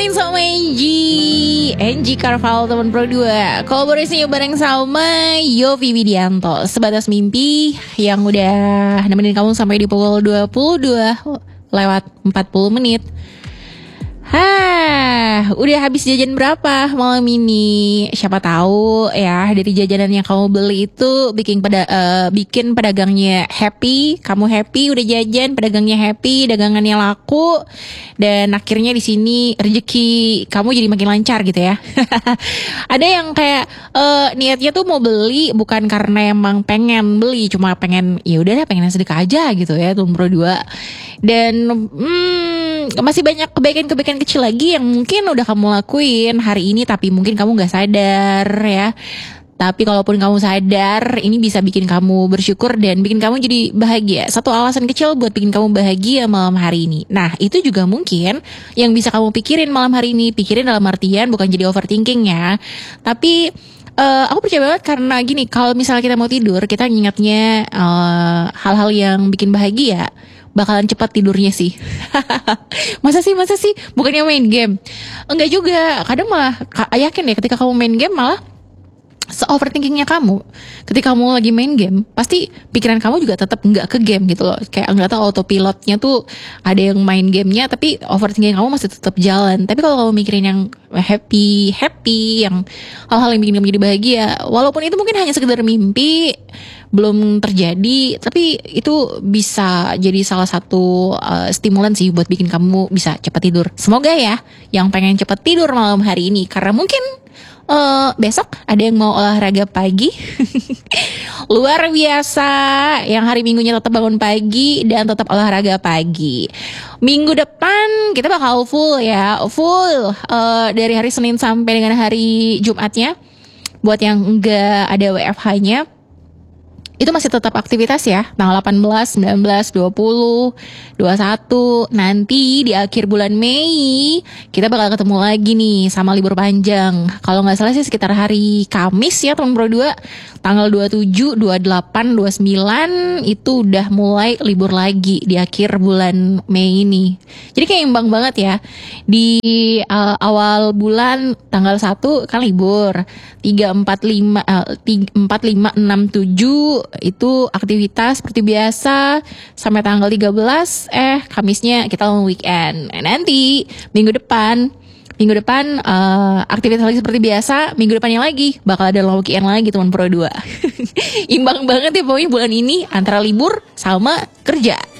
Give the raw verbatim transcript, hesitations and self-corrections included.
ditemenin sama Angie Angie Carval teman Pro dua. Kolaborasinya bareng sama Yofi Widianto, Sebatas Mimpi, yang udah nemenin kamu sampai di pukul dua puluh dua lewat empat puluh menit. Hah, udah habis jajan berapa malam ini? Siapa tahu ya dari jajanan yang kamu beli itu bikin pada uh, bikin pedagangnya happy, kamu happy udah jajan, pedagangnya happy, dagangannya laku, dan akhirnya di sini rezeki kamu jadi makin lancar gitu ya. Ada yang kayak uh, niatnya tuh mau beli bukan karena emang pengen beli, cuma pengen ya udah pengen sedekah aja gitu ya, tuh Pro dua. Dan hmm, masih banyak kebaikan-kebaikan kecil lagi yang mungkin udah kamu lakuin hari ini tapi mungkin kamu gak sadar ya. Tapi kalaupun kamu sadar, ini bisa bikin kamu bersyukur dan bikin kamu jadi bahagia. Satu alasan kecil buat bikin kamu bahagia malam hari ini. Nah, itu juga mungkin yang bisa kamu pikirin malam hari ini. Pikirin dalam artian bukan jadi overthinking ya. Tapi uh, aku percaya banget karena gini, kalau misalnya kita mau tidur, kita ngingatnya uh, hal-hal yang bikin bahagia, bakalan cepat tidurnya sih. Masa sih, masa sih? Bukannya main game? Enggak juga. Kadang malah yakin deh ketika kamu main game malah se-overthinkingnya kamu ketika kamu lagi main game, pasti pikiran kamu juga tetap nggak ke game gitu loh. Kayak nggak tahu autopilotnya tuh ada yang main gamenya, tapi overthinking kamu masih tetap jalan. Tapi kalau kamu mikirin yang happy happy, yang hal-hal yang bikin kamu jadi bahagia, walaupun itu mungkin hanya sekedar mimpi belum terjadi, tapi itu bisa jadi salah satu uh, stimulan sih buat bikin kamu bisa cepat tidur. Semoga ya yang pengen cepat tidur malam hari ini, karena mungkin Uh, besok ada yang mau olahraga pagi. Luar biasa, yang hari minggunya tetap bangun pagi dan tetap olahraga pagi. Minggu depan kita bakal full ya, full uh, dari hari Senin sampai dengan hari Jumatnya. Buat yang enggak ada W F H-nya, itu masih tetap aktivitas ya, tanggal delapan belas, sembilan belas, dua puluh, dua puluh satu. Nanti di akhir bulan Mei kita bakal ketemu lagi nih sama libur panjang. Kalau gak salah sih sekitar hari Kamis ya teman Pro dua, tanggal dua puluh tujuh, dua puluh delapan, dua puluh sembilan itu udah mulai libur lagi di akhir bulan Mei ini. Jadi kayak imbang banget ya. Di uh, awal bulan tanggal satu kan libur, tiga, empat, lima, uh, tiga, empat, lima, enam, tujuh itu aktivitas seperti biasa sampai tanggal tiga belas, eh Kamisnya kita long weekend. Nah, nanti minggu depan minggu depan uh, aktivitas lagi seperti biasa. Minggu depannya lagi bakal ada long weekend lagi teman Pro dua. Imbang banget ya pokoknya bulan ini antara libur sama kerja.